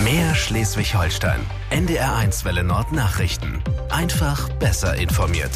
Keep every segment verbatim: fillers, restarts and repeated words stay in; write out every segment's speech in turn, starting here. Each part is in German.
Mehr Schleswig-Holstein. N D R eins Welle Nord Nachrichten. Einfach besser informiert.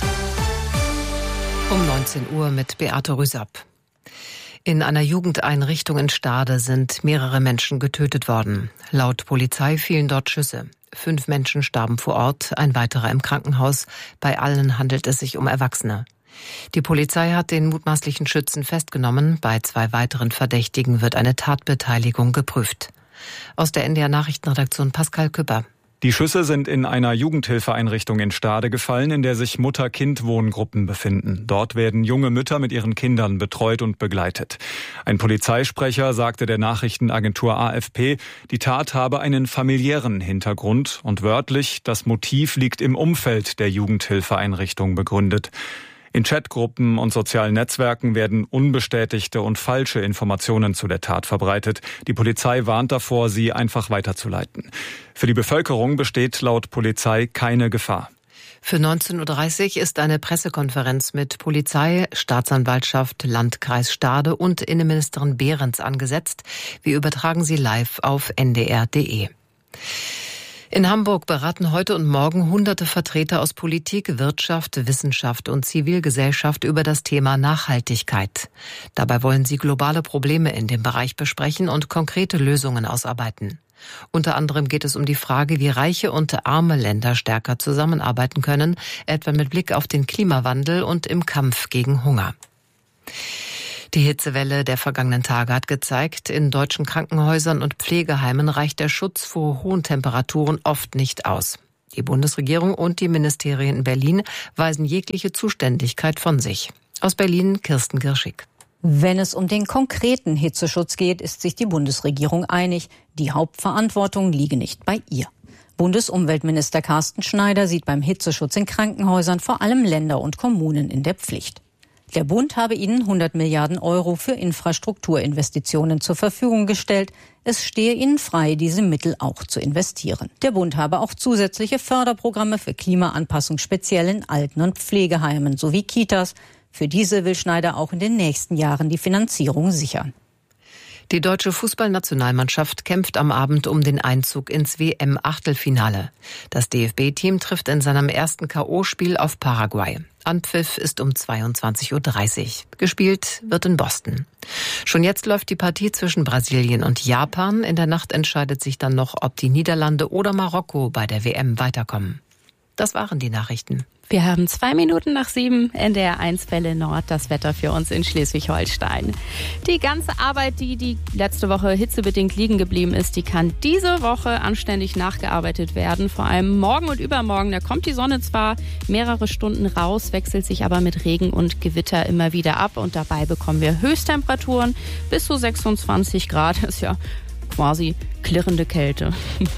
Um neunzehn Uhr mit Beate Rüsapp. In einer Jugendeinrichtung in Stade sind mehrere Menschen getötet worden. Laut Polizei fielen dort Schüsse. Fünf Menschen starben vor Ort, ein weiterer im Krankenhaus. Bei allen handelt es sich um Erwachsene. Die Polizei hat den mutmaßlichen Schützen festgenommen. Bei zwei weiteren Verdächtigen wird eine Tatbeteiligung geprüft. Aus der N D R Nachrichtenredaktion Pascal Küpper. Die Schüsse sind in einer Jugendhilfeeinrichtung in Stade gefallen, in der sich Mutter-Kind-Wohngruppen befinden. Dort werden junge Mütter mit ihren Kindern betreut und begleitet. Ein Polizeisprecher sagte der Nachrichtenagentur A F P, die Tat habe einen familiären Hintergrund und wörtlich, das Motiv liegt im Umfeld der Jugendhilfeeinrichtung begründet. In Chatgruppen und sozialen Netzwerken werden unbestätigte und falsche Informationen zu der Tat verbreitet. Die Polizei warnt davor, sie einfach weiterzuleiten. Für die Bevölkerung besteht laut Polizei keine Gefahr. Für neunzehn Uhr dreißig ist eine Pressekonferenz mit Polizei, Staatsanwaltschaft, Landkreis Stade und Innenministerin Behrens angesetzt. Wir übertragen sie live auf N D R punkt de. In Hamburg beraten heute und morgen hunderte Vertreter aus Politik, Wirtschaft, Wissenschaft und Zivilgesellschaft über das Thema Nachhaltigkeit. Dabei wollen sie globale Probleme in dem Bereich besprechen und konkrete Lösungen ausarbeiten. Unter anderem geht es um die Frage, wie reiche und arme Länder stärker zusammenarbeiten können, etwa mit Blick auf den Klimawandel und im Kampf gegen Hunger. Die Hitzewelle der vergangenen Tage hat gezeigt, in deutschen Krankenhäusern und Pflegeheimen reicht der Schutz vor hohen Temperaturen oft nicht aus. Die Bundesregierung und die Ministerien in Berlin weisen jegliche Zuständigkeit von sich. Aus Berlin Kirsten Girschig. Wenn es um den konkreten Hitzeschutz geht, ist sich die Bundesregierung einig. Die Hauptverantwortung liege nicht bei ihr. Bundesumweltminister Carsten Schneider sieht beim Hitzeschutz in Krankenhäusern vor allem Länder und Kommunen in der Pflicht. Der Bund habe ihnen hundert Milliarden Euro für Infrastrukturinvestitionen zur Verfügung gestellt. Es stehe ihnen frei, diese Mittel auch zu investieren. Der Bund habe auch zusätzliche Förderprogramme für Klimaanpassung speziell in Alten- und Pflegeheimen sowie Kitas. Für diese will Schneider auch in den nächsten Jahren die Finanzierung sichern. Die deutsche Fußballnationalmannschaft kämpft am Abend um den Einzug ins W M-Achtelfinale. Das D F B-Team trifft in seinem ersten K O-Spiel auf Paraguay. Anpfiff ist um zweiundzwanzig Uhr dreißig. Gespielt wird in Boston. Schon jetzt läuft die Partie zwischen Brasilien und Japan. In der Nacht entscheidet sich dann noch, ob die Niederlande oder Marokko bei der W M weiterkommen. Das waren die Nachrichten. Wir haben zwei Minuten nach sieben, N D R eins Welle Nord, das Wetter für uns in Schleswig-Holstein. Die ganze Arbeit, die die letzte Woche hitzebedingt liegen geblieben ist, die kann diese Woche anständig nachgearbeitet werden. Vor allem morgen und übermorgen, da kommt die Sonne zwar mehrere Stunden raus, wechselt sich aber mit Regen und Gewitter immer wieder ab. Und dabei bekommen wir Höchsttemperaturen bis zu sechsundzwanzig Grad. Das ist ja quasi klirrende Kälte.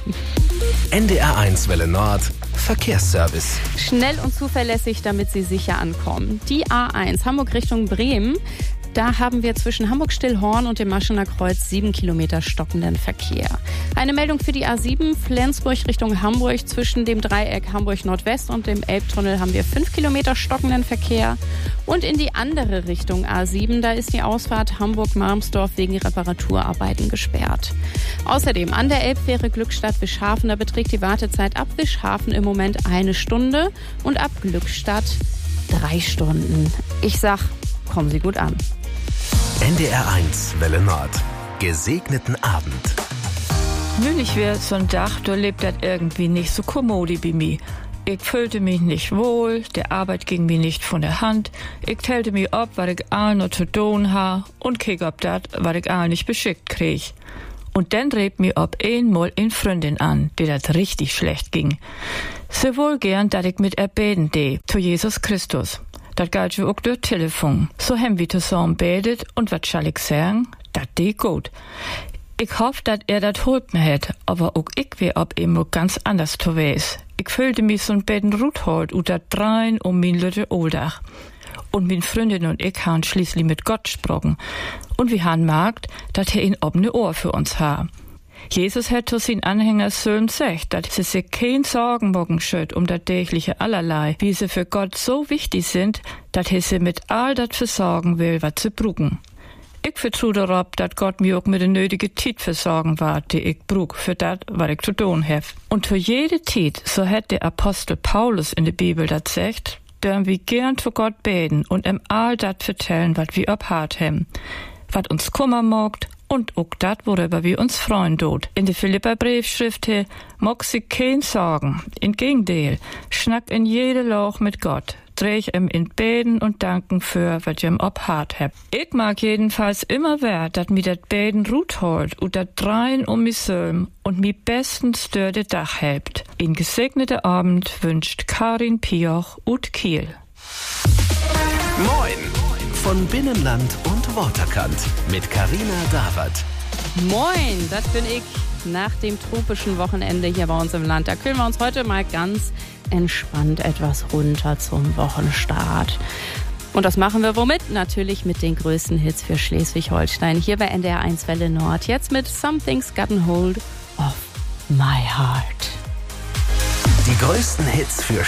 N D R eins Welle Nord Verkehrsservice. Schnell und zuverlässig, damit Sie sicher ankommen. Die A eins Hamburg Richtung Bremen. Da haben wir zwischen Hamburg-Stillhorn und dem Maschener Kreuz sieben Kilometer stockenden Verkehr. Eine Meldung für die A sieben, Flensburg Richtung Hamburg. Zwischen dem Dreieck Hamburg-Nordwest und dem Elbtunnel haben wir fünf Kilometer stockenden Verkehr. Und in die andere Richtung A sieben, da ist die Ausfahrt Hamburg-Marmsdorf wegen Reparaturarbeiten gesperrt. Außerdem an der Elbfähre Glückstadt-Wischhafen, da beträgt die Wartezeit ab Wischhafen im Moment eine Stunde und ab Glückstadt drei Stunden. Ich sag, kommen Sie gut an. N D R eins Welle Nord. Gesegneten Abend. Nun, ich wär so ein Tag, da lebt das irgendwie nicht so kommodi bei mir. Ich fühlte mich nicht wohl, der Arbeit ging mir nicht von der Hand. Ich tellte mir ab, was ich all noch zu tun ha und kick ob dat, was ich all nicht beschickt krieg. Und dann dreht mir ob einmal eine Freundin an, die dat richtig schlecht ging. Sie wohl gern, dat ich mit er beten de, zu Jesus Christus. Dat galt ja auch durch Telefon. So haben wir zusammen betet und wat schall ich sagen? Dat de gut. Ich hoffe, dat er dat holt mir het, aber auch ich wär ob immer ganz anders zu wees. Ich fühlte mich so ein beten Ruthold und dat drein um min lütte Oldach. Und min Freundin und ich haben schließlich mit Gott gesprochen. Und wir haben merkt, dat er ihn ob ne Ohr für uns ha. Jesus hat zu seinen Anhängern Söhnen gesagt, dass sie sich kein Sorgen machen schütt um das tägliche allerlei, wie sie für Gott so wichtig sind, dass er sie mit all das versorgen will, was sie brauchen. Ich vertraue darauf, dass Gott mir auch mit der nötigen Zeit versorgen wird, die ich brauche für das, was ich zu tun habe. Und für jede Zeit, so hat der Apostel Paulus in der Bibel das sagt, dürfen wir gern zu Gott beten und ihm all das vertellen, was wir ab hart haben, was uns Kummer macht und auch das, worüber wir uns freuen tut. In der Philippa-Briefschrift hier mag sie kein Sorgen. Im Gegenteil, schnack in jede Loch mit Gott. Dreh ich ihm in Beten und Danken für, was ihr ihm ob hart habt. Ich mag jedenfalls immer wert, dass mir dat Beten Ruht holt und dat Dreien um mich Sölm und mi bestens störde Dach hebt. In gesegnete Abend wünscht Karin Pioch ut Kiel. Moin von Binnenland und Waterkant mit Carina Dawert. Moin, das bin ich nach dem tropischen Wochenende hier bei uns im Land. Da kühlen wir uns heute mal ganz entspannt etwas runter zum Wochenstart. Und das machen wir womit? Natürlich mit den größten Hits für Schleswig-Holstein. Hier bei N D R eins Welle Nord. Jetzt mit Something's Gotten Hold of My Heart. Die größten Hits für